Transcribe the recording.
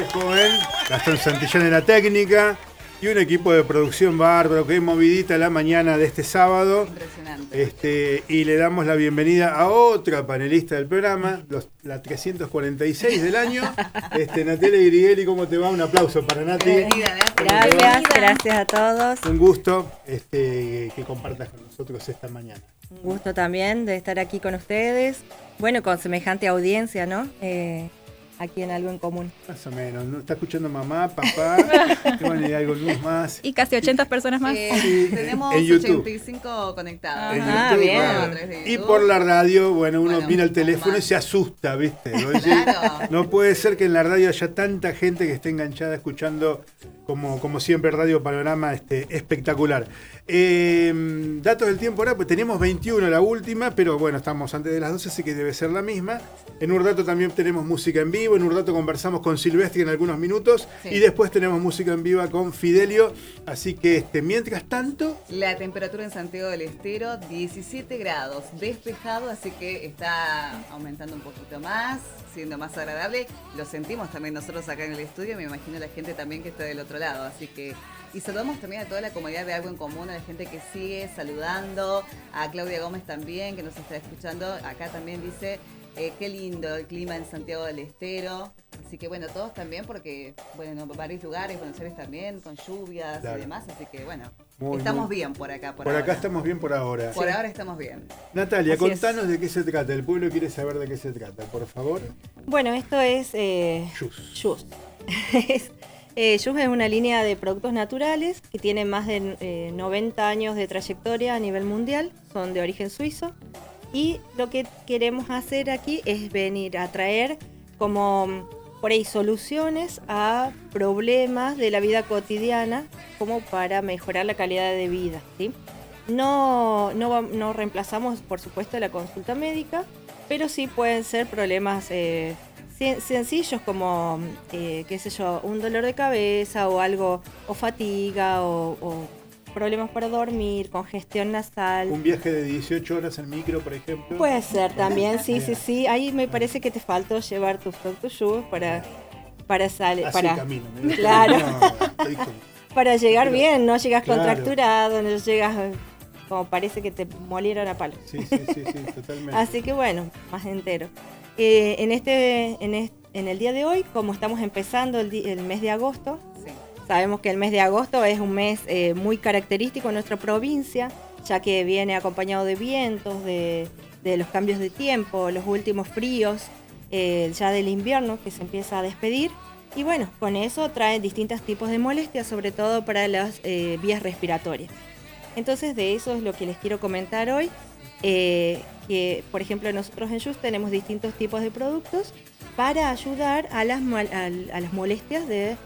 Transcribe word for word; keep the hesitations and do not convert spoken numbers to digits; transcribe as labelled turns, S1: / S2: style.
S1: Cohen, Gastón Santillán en la técnica y un equipo de producción bárbaro que es movidita la mañana de este sábado.
S2: Impresionante.
S1: Este, y le damos la bienvenida a otra panelista del programa, los, la trescientos cuarenta y seis del año, este, Natalia Grigeli. ¿Cómo te va? Un aplauso para Nati.
S2: Bienvenida, Nati.
S3: Gracias, gracias a todos.
S1: Un gusto este, que compartas con nosotros esta mañana.
S3: Un gusto también de estar aquí con ustedes. Bueno, con semejante audiencia, ¿no? Eh, aquí en Algo en Común.
S1: Más o menos, ¿no? Está escuchando mamá, papá, bueno, y algo más.
S4: Y casi ochenta personas más.
S2: Eh,
S1: Sí,
S2: tenemos
S1: en YouTube.
S2: ochenta y cinco conectados.
S1: En
S3: Ah,
S1: YouTube,
S3: bien.
S1: bueno.
S2: A través de
S1: Y
S2: YouTube.
S1: por la radio, bueno, uno
S2: Bueno,
S1: mira el
S2: un
S1: teléfono
S2: poco
S1: y
S2: más.
S1: se asusta, ¿viste? ¿No? Dice,
S2: Claro.
S1: no puede ser que en la radio haya tanta gente que esté enganchada escuchando, como, como siempre, Radio Panorama este, espectacular. Eh, datos del tiempo ahora, pues teníamos veintiuno la última, pero bueno, estamos antes de las doce, así que debe ser la misma. En un rato también tenemos música en vivo, en un rato conversamos con Silvestri en algunos minutos,
S2: Sí.
S1: y después tenemos música en vivo con Fidelio, así que este, mientras tanto...
S2: La temperatura en Santiago del Estero, diecisiete grados, despejado, así que está aumentando un poquito más, siendo más agradable. Lo sentimos también nosotros acá en el estudio, me imagino la gente también que está del otro lado, así que... Y saludamos también a toda la comunidad de Algo en Común, a la gente que sigue saludando, a Claudia Gómez también, que nos está escuchando. Acá también dice, eh, qué lindo el clima en Santiago del Estero. Así que bueno, todos también, porque bueno, varios lugares, Buenos Aires también, con lluvias
S1: Claro.
S2: y demás. Así que bueno,
S1: Muy,
S2: estamos
S1: muy-
S2: bien por acá. Por,
S1: Por
S2: ahora.
S1: acá estamos bien por ahora.
S2: Por ahora estamos bien.
S1: Natalia,
S3: Así
S1: contanos
S3: es.
S1: de qué se trata. El pueblo quiere saber de qué se trata, por favor.
S3: Bueno, esto es eh,
S1: Yus.
S3: Just. Es- eh, Just es una línea de productos naturales que tiene más de eh, noventa años de trayectoria a nivel mundial. Son de origen suizo. Y lo que queremos hacer aquí es venir a traer como mm, por ahí soluciones a problemas de la vida cotidiana como para mejorar la calidad de vida, ¿sí? No, no, va- no reemplazamos, por supuesto, la consulta médica, pero sí pueden ser problemas eh, sen- sencillos como, eh, qué sé yo, un dolor de cabeza o algo, o fatiga, o, o problemas para dormir, congestión nasal.
S1: Un viaje de dieciocho horas en micro, por ejemplo.
S3: Puede ser también, sí, sí,
S1: Bien.
S3: sí. Ahí me parece que te faltó llevar tus Doctor Shoes para, para salir,
S1: Así
S3: para,
S1: camino. me dijo.
S3: Claro.
S1: No, estoy con-
S3: para llegar
S1: Pero-
S3: bien, no llegas
S1: claro.
S3: contracturado, no llegas eh, como parece que te molieron a palo.
S1: Sí, sí, sí, sí, totalmente.
S3: Así que bueno, más entero. Eh, en, este, en, est- en el día de hoy, como estamos empezando el, di- el mes de agosto,
S2: Sí.
S3: sabemos que el mes de agosto es un mes eh, muy característico en nuestra provincia, ya que viene acompañado de vientos, de, de los cambios de tiempo, los últimos fríos, eh, ya del invierno que se empieza a despedir. Y bueno, con eso trae distintos tipos de molestias, sobre todo para las eh, vías respiratorias. Entonces de eso es lo que les quiero comentar hoy, eh, que por ejemplo nosotros en Just tenemos distintos tipos de productos para ayudar a las, mal- a, a las molestias de